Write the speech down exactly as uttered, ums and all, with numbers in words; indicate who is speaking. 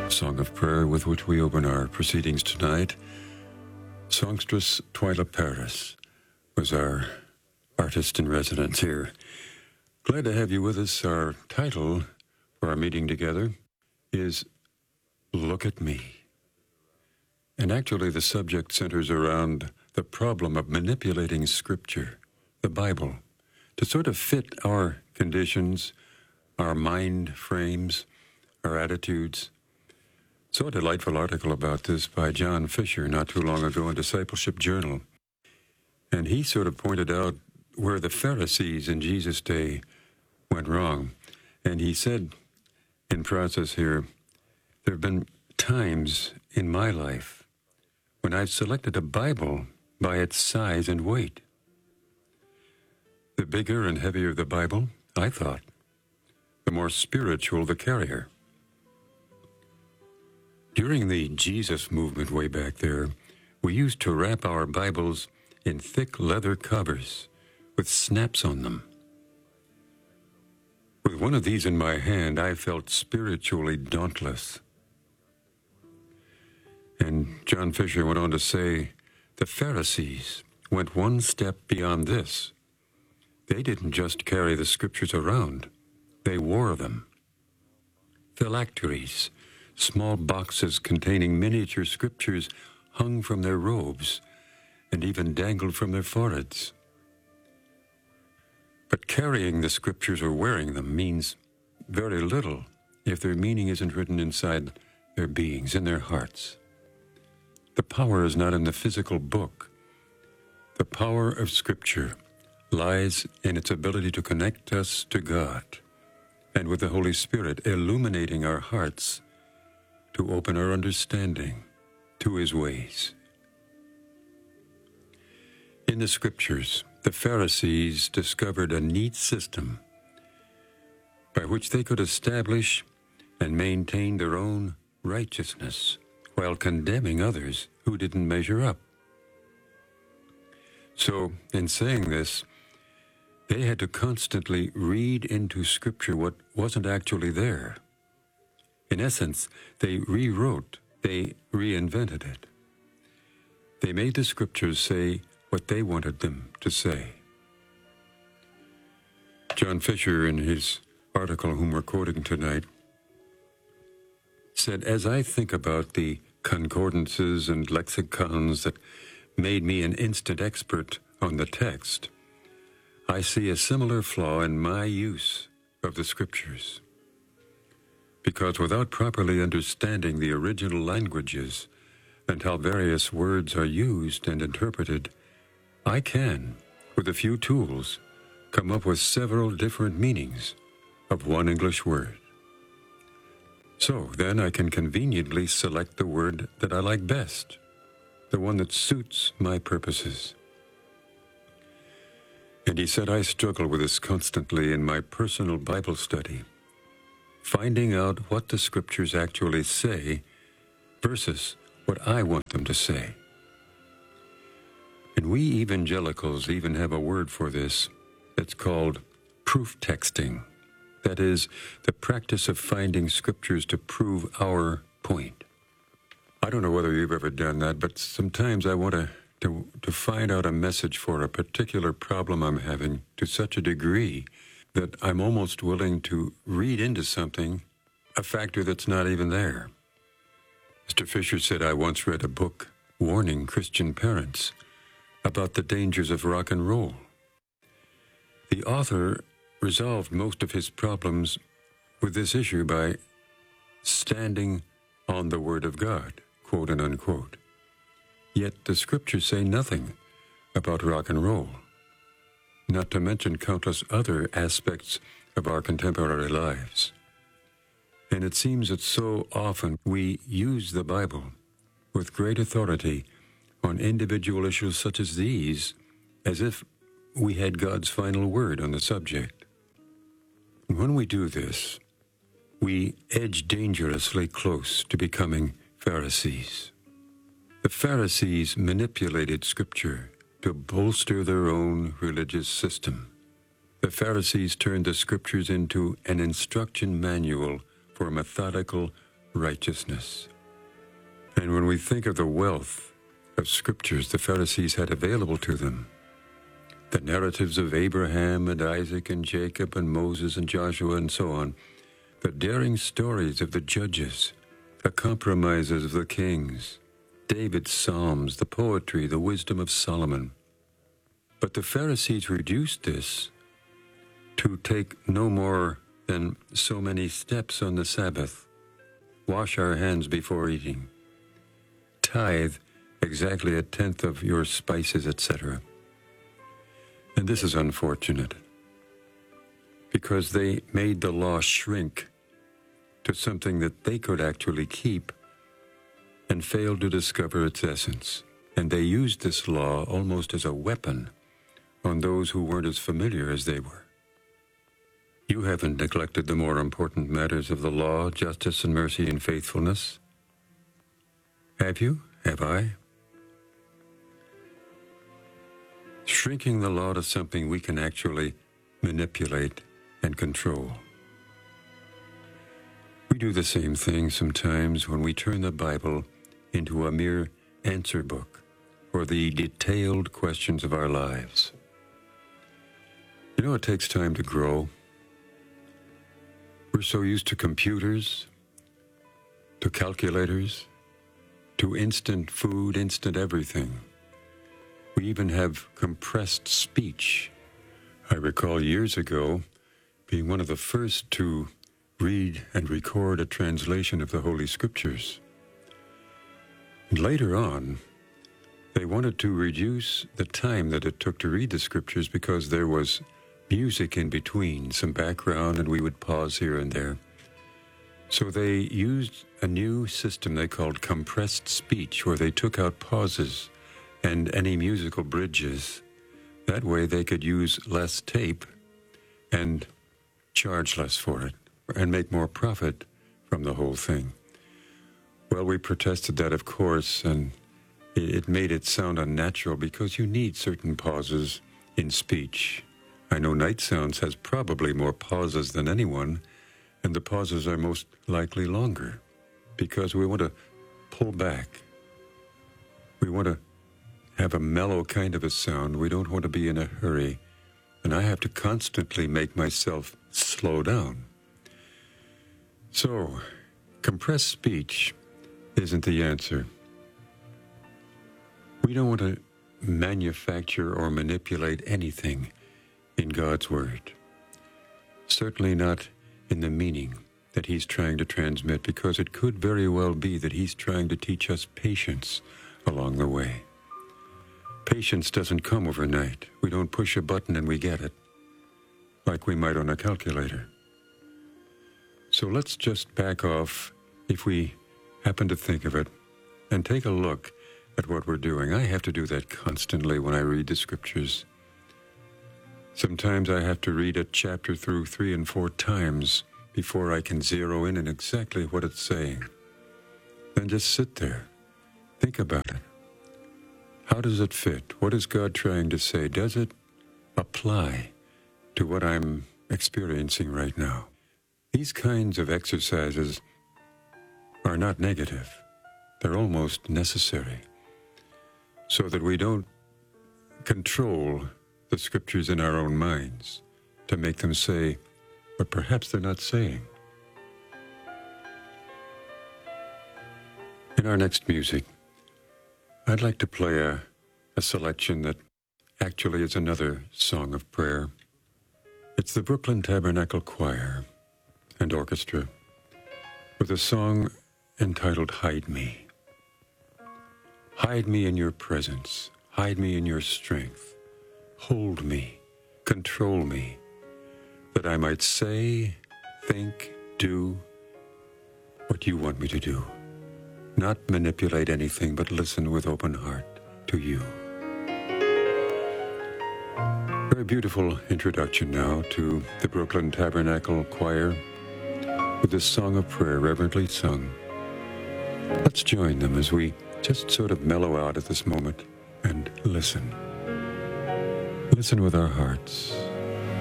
Speaker 1: Song of prayer with which we open our proceedings tonight. Songstress Twyla Paris was our artist in residence here. Glad to have you with us. Our title for our meeting together is Look at Me. And actually the subject centers around the problem of manipulating Scripture, the Bible, to sort of fit our conditions, our mind frames, our attitudes. Saw a delightful article about this by John Fisher not too long ago in Discipleship Journal. And he sort of pointed out where the Pharisees in Jesus' day went wrong. And he said, in process here, there have been times in my life when I've selected a Bible by its size and weight. The bigger and heavier the Bible, I thought, the more spiritual the carrier. During the Jesus movement way back there, we used to wrap our Bibles in thick leather covers with snaps on them. With one of these in my hand, I felt spiritually dauntless. And John Fisher went on to say, the Pharisees went one step beyond this. They didn't just carry the Scriptures around, they wore them. Phylacteries, small boxes containing miniature Scriptures, hung from their robes and even dangled from their foreheads. But carrying the Scriptures or wearing them means very little if their meaning isn't written inside their beings, in their hearts. The power is not in the physical book. The power of Scripture lies in its ability to connect us to God, and with the Holy Spirit illuminating our hearts to open our understanding to His ways. In the Scriptures, the Pharisees discovered a neat system by which they could establish and maintain their own righteousness while condemning others who didn't measure up. So, in saying this, they had to constantly read into Scripture what wasn't actually there. In essence, they rewrote, they reinvented it. They made the Scriptures say what they wanted them to say. John Fisher, in his article whom we're quoting tonight, said, as I think about the concordances and lexicons that made me an instant expert on the text, I see a similar flaw in my use of the Scriptures. Because without properly understanding the original languages and how various words are used and interpreted, I can, with a few tools, come up with several different meanings of one English word. So then I can conveniently select the word that I like best, the one that suits my purposes. And he said, I struggle with this constantly in my personal Bible study, finding out what the Scriptures actually say versus what I want them to say. And we evangelicals even have a word for this. It's called proof texting. That is, the practice of finding Scriptures to prove our point. I don't know whether you've ever done that, but sometimes I want to, to, to find out a message for a particular problem I'm having to such a degree that I'm almost willing to read into something a factor that's not even there. Mister Fisher said, I once read a book warning Christian parents about the dangers of rock and roll. The author resolved most of his problems with this issue by standing on the Word of God, quote and unquote. Yet the Scriptures say nothing about rock and roll, not to mention countless other aspects of our contemporary lives. And it seems that so often we use the Bible with great authority on individual issues such as these, as if we had God's final word on the subject. And when we do this, we edge dangerously close to becoming Pharisees. The Pharisees manipulated Scripture to bolster their own religious system. The Pharisees turned the Scriptures into an instruction manual for methodical righteousness. And when we think of the wealth of scriptures the Pharisees had available to them, the narratives of Abraham and Isaac and Jacob and Moses and Joshua and so on, the daring stories of the judges, the compromises of the kings, David's psalms, the poetry, the wisdom of Solomon. But the Pharisees reduced this to take no more than so many steps on the Sabbath, wash our hands before eating, tithe exactly a tenth of your spices, et cetera. And this is unfortunate, because they made the law shrink to something that they could actually keep and failed to discover its essence. And they used this law almost as a weapon on those who weren't as familiar as they were. You haven't neglected the more important matters of the law, justice and mercy and faithfulness. Have you? Have I? Shrinking the law to something we can actually manipulate and control. We do the same thing sometimes when we turn the Bible into a mere answer book for the detailed questions of our lives. You know, it takes time to grow. We're so used to computers, to calculators, to instant food, instant everything. We even have compressed speech. I recall years ago being one of the first to read and record a translation of the Holy Scriptures. And later on, they wanted to reduce the time that it took to read the Scriptures because there was music in between, some background, and we would pause here and there. So they used a new system they called compressed speech, where they took out pauses and any musical bridges. That way they could use less tape and charge less for it and make more profit from the whole thing. Well, we protested that, of course, and it made it sound unnatural because you need certain pauses in speech. I know Night Sounds has probably more pauses than anyone, and the pauses are most likely longer because we want to pull back. We want to have a mellow kind of a sound. We don't want to be in a hurry, and I have to constantly make myself slow down. So, compressed speech isn't the answer. We don't want to manufacture or manipulate anything in God's Word. Certainly not in the meaning that He's trying to transmit, because it could very well be that He's trying to teach us patience along the way. Patience doesn't come overnight. We don't push a button and we get it, like we might on a calculator. So let's just back off, if we happen to think of it, and take a look at what we're doing. I have to do that constantly when I read the Scriptures. Sometimes I have to read a chapter through three and four times before I can zero in on exactly what it's saying. Then just sit there. Think about it. How does it fit? What is God trying to say? Does it apply to what I'm experiencing right now? These kinds of exercises are not negative. They're almost necessary, so that we don't control the Scriptures in our own minds to make them say what perhaps they're not saying. In our next music, I'd like to play a, a selection that actually is another song of prayer. It's the Brooklyn Tabernacle Choir and Orchestra with a song entitled Hide Me. Hide me in your presence. Hide me in your strength. Hold me. Control me, that I might say, think, do what you want me to do. Not manipulate anything, but listen with open heart to you. Very beautiful introduction now to the Brooklyn Tabernacle Choir with this song of prayer reverently sung. Let's join them as we just sort of mellow out at this moment and listen. Listen with our hearts.